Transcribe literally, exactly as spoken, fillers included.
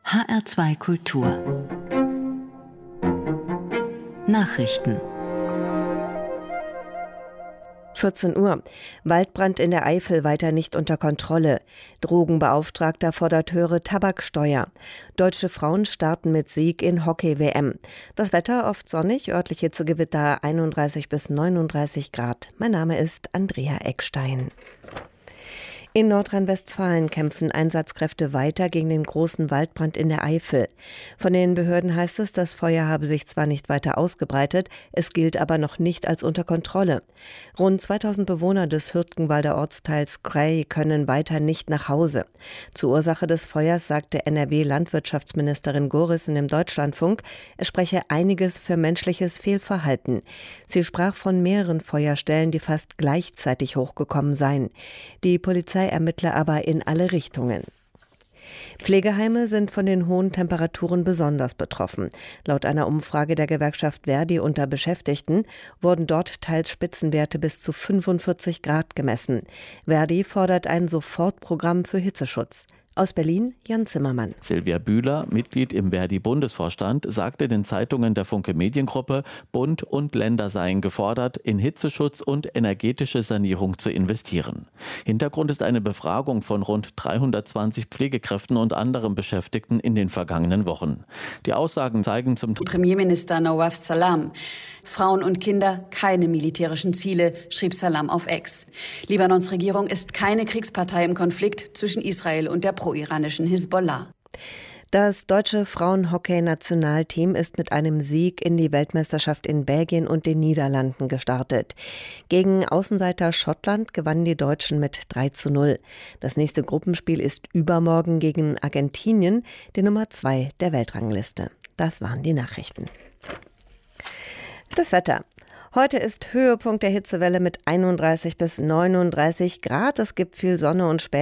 H R zwei Kultur Nachrichten. vierzehn Uhr. Waldbrand in der Eifel weiter nicht unter Kontrolle. Drogenbeauftragter fordert höhere Tabaksteuer. Deutsche Frauen starten mit Sieg in Hockey-W M. Das Wetter oft sonnig, örtlich Hitzegewitter einunddreißig bis neununddreißig Grad. Mein Name ist Andrea Eckstein. In Nordrhein-Westfalen kämpfen Einsatzkräfte weiter gegen den großen Waldbrand in der Eifel. Von den Behörden heißt es, das Feuer habe sich zwar nicht weiter ausgebreitet, es gilt aber noch nicht als unter Kontrolle. Rund zweitausend Bewohner des Hürtgenwalder Ortsteils Kray können weiter nicht nach Hause. Zur Ursache des Feuers sagte N R W-Landwirtschaftsministerin Gorissen im Deutschlandfunk, es spreche einiges für menschliches Fehlverhalten. Sie sprach von mehreren Feuerstellen, die fast gleichzeitig hochgekommen seien. Die Polizei ermittle aber in alle Richtungen. Pflegeheime sind von den hohen Temperaturen besonders betroffen. Laut einer Umfrage der Gewerkschaft Verdi unter Beschäftigten wurden dort teils Spitzenwerte bis zu fünfundvierzig Grad gemessen. Verdi fordert ein Sofortprogramm für Hitzeschutz. Aus Berlin, Jan Zimmermann. Silvia Bühler, Mitglied im Verdi-Bundesvorstand, sagte den Zeitungen der Funke Mediengruppe, Bund und Länder seien gefordert, in Hitzeschutz und energetische Sanierung zu investieren. Hintergrund ist eine Befragung von rund dreihundertzwanzig Pflegekräften und anderen Beschäftigten in den vergangenen Wochen. Die Aussagen zeigen zum Premierminister Nawaf Salam: Frauen und Kinder keine militärischen Ziele, schrieb Salam auf X. Libanons Regierung ist keine Kriegspartei im Konflikt zwischen Israel und der pro-iranischen Hisbollah. Das deutsche Frauenhockey-Nationalteam ist mit einem Sieg in die Weltmeisterschaft in Belgien und den Niederlanden gestartet. Gegen Außenseiter Schottland gewannen die Deutschen mit drei zu null. Das nächste Gruppenspiel ist übermorgen gegen Argentinien, die Nummer zwei der Weltrangliste. Das waren die Nachrichten. Das Wetter. Heute ist Höhepunkt der Hitzewelle mit einunddreißig bis neununddreißig Grad. Es gibt viel Sonne und spät